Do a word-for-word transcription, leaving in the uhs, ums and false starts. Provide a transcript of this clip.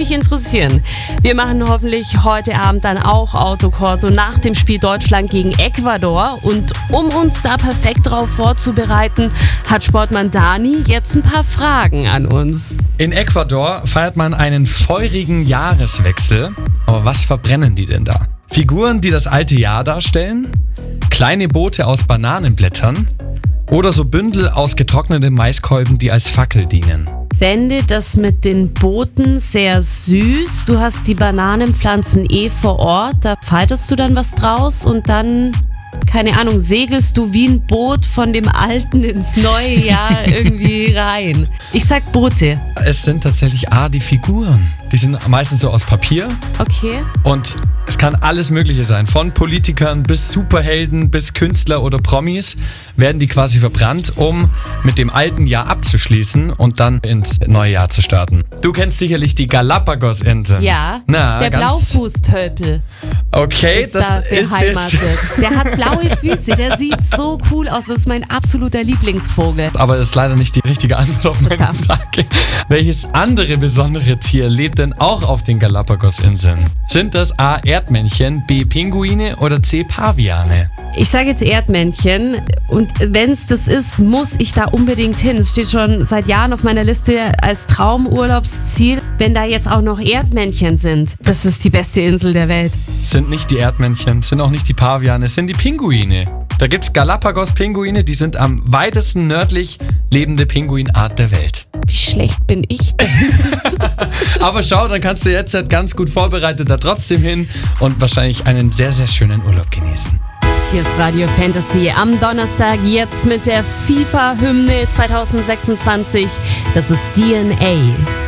mich interessieren. Wir machen hoffentlich heute Abend dann auch Autokorso nach dem Spiel Deutschland gegen Ecuador. Und um uns da perfekt drauf vorzubereiten, hat Sportmann Dani jetzt ein paar Fragen an uns. In Ecuador feiert man einen feurigen Jahreswechsel. Aber was verbrennen die denn da? Figuren, die das alte Jahr darstellen? Kleine Boote aus Bananenblättern? Oder so Bündel aus getrockneten Maiskolben, die als Fackel dienen? Fände das mit den Booten sehr süß. Du hast die Bananenpflanzen eh vor Ort, da faltest du dann was draus und dann, keine Ahnung, segelst du wie ein Boot von dem alten ins neue Jahr irgendwie rein. Ich sag Boote. Es sind tatsächlich A, die Figuren. Die sind meistens so aus Papier. Okay. Und es kann alles Mögliche sein. Von Politikern bis Superhelden bis Künstler oder Promis werden die quasi verbrannt, um mit dem alten Jahr abzuschließen und dann ins neue Jahr zu starten. Du kennst sicherlich die Galapagos-Inseln. Ja, Na, der ganz Blaufußtölpel Okay, ist das da ist beheimatet. jetzt... Der hat blaue Füße, der sieht so cool aus. Das ist mein absoluter Lieblingsvogel. Aber das ist leider nicht die richtige Antwort auf meine Verdammt. Frage. Welches andere besondere Tier lebt denn auch auf den Galapagos-Inseln? Sind das A. Erdmännchen, B. Pinguine oder C. Paviane? Ich sage jetzt Erdmännchen und wenn es das ist, muss ich da unbedingt hin. Es steht schon seit Jahren auf meiner Liste als Traumurlaubsziel. Wenn da jetzt auch noch Erdmännchen sind, das ist die beste Insel der Welt. Sind nicht die Erdmännchen, sind auch nicht die Paviane, es sind die Pinguine. Da gibt's Galapagos-Pinguine, die sind am weitesten nördlich lebende Pinguinart der Welt. Wie schlecht bin ich denn? Aber schau, dann kannst du jetzt halt ganz gut vorbereitet da trotzdem hin und wahrscheinlich einen sehr, sehr schönen Urlaub genießen. Hier ist Radio Fantasy am Donnerstag, jetzt mit der FIFA-Hymne zwanzig sechsundzwanzig. Das ist D N A.